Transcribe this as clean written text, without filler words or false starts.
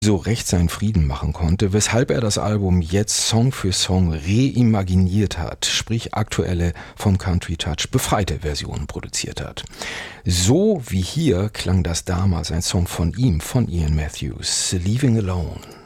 so recht seinen Frieden machen konnte, weshalb er das Album jetzt Song für Song reimaginiert hat, sprich aktuelle vom Country Touch befreite Versionen produziert hat. So wie hier klang das damals ein Song von ihm, von Ian Matthews, Leaving Alone.